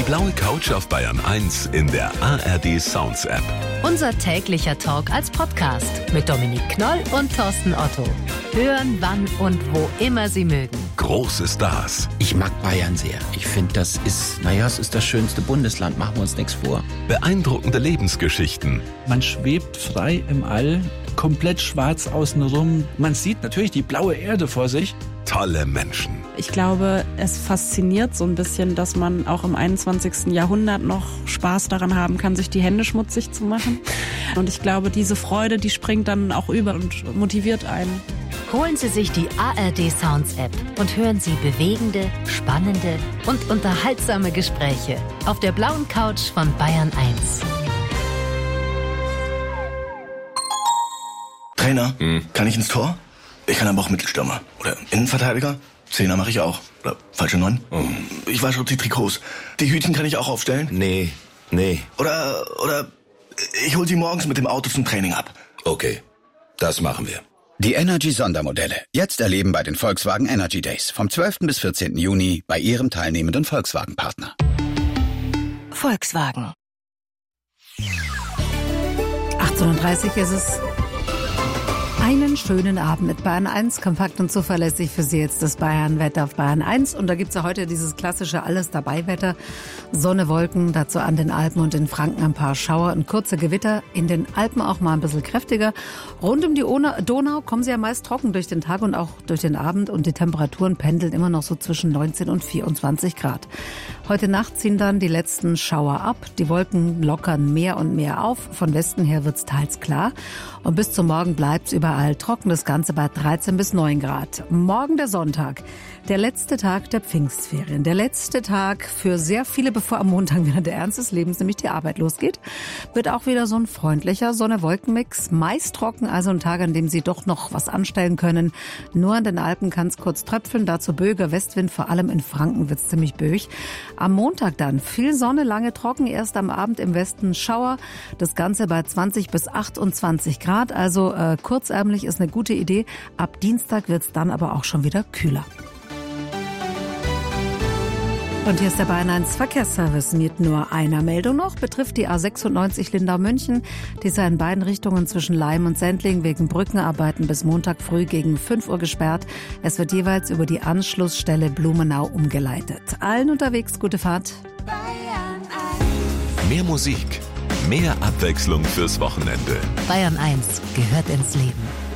Die blaue Couch auf Bayern 1 in der ARD Sounds App. Unser täglicher Talk als Podcast mit Dominik Knoll und Thorsten Otto. Hören, wann und wo immer Sie mögen. Große Stars. Ich mag Bayern sehr. Ich finde, es ist das schönste Bundesland, machen wir uns nichts vor. Beeindruckende Lebensgeschichten. Man schwebt frei im All, komplett schwarz außenrum. Man sieht natürlich die blaue Erde vor sich. Tolle Menschen. Ich glaube, es fasziniert so ein bisschen, dass man auch im 21. Jahrhundert noch Spaß daran haben kann, sich die Hände schmutzig zu machen. Und ich glaube, diese Freude, die springt dann auch über und motiviert einen. Holen Sie sich die ARD Sounds App und hören Sie bewegende, spannende und unterhaltsame Gespräche auf der blauen Couch von Bayern 1. Trainer, kann ich ins Tor? Ich kann aber auch Mittelstürmer. Oder Innenverteidiger? Zehner mache ich auch. Oder falsche 9? Ich wasche auch die Trikots. Die Hütchen kann ich auch aufstellen? Nee. Oder ich hol sie morgens mit dem Auto zum Training ab. Okay, das machen wir. Die Energy-Sondermodelle. Jetzt erleben bei den Volkswagen Energy Days. Vom 12. bis 14. Juni bei Ihrem teilnehmenden Volkswagen-Partner. Volkswagen. 18:30 ist es. Einen schönen Abend mit Bayern 1, kompakt und zuverlässig für Sie jetzt das Bayern-Wetter auf Bayern 1. Und da gibt's ja heute dieses klassische Alles-Dabei-Wetter. Sonne, Wolken, dazu an den Alpen und in Franken ein paar Schauer und kurze Gewitter. In den Alpen auch mal ein bisschen kräftiger. Rund um die Donau kommen sie ja meist trocken durch den Tag und auch durch den Abend. Und die Temperaturen pendeln immer noch so zwischen 19 und 24 Grad. Heute Nacht ziehen dann die letzten Schauer ab. Die Wolken lockern mehr und mehr auf. Von Westen her wird's teils klar. Und bis zum Morgen bleibt's überall trocken. Das Ganze bei 13 bis 9 Grad. Morgen der Sonntag. Der letzte Tag der Pfingstferien. Der letzte Tag für sehr viele, bevor am Montag wieder der Ernst des Lebens, nämlich die Arbeit losgeht. Wird auch wieder so ein freundlicher Sonne-Wolken-Mix. Meist trocken, also ein Tag, an dem Sie doch noch was anstellen können. Nur an den Alpen kann es kurz tröpfeln. Dazu böiger Westwind, vor allem in Franken wird's ziemlich böig. Am Montag dann viel Sonne, lange trocken. Erst am Abend im Westen Schauer. Das Ganze bei 20 bis 28 Grad. Also kurzärmlich ist eine gute Idee. Ab Dienstag wird's dann aber auch schon wieder kühler. Und hier ist der Bayern 1 Verkehrsservice mit nur einer Meldung noch. Betrifft die A96 Lindau-München. Die sei in beiden Richtungen zwischen Laim und Sendling wegen Brückenarbeiten bis Montag früh gegen 5 Uhr gesperrt. Es wird jeweils über die Anschlussstelle Blumenau umgeleitet. Allen unterwegs gute Fahrt. Bayern 1. Mehr Musik, mehr Abwechslung fürs Wochenende. Bayern 1 gehört ins Leben.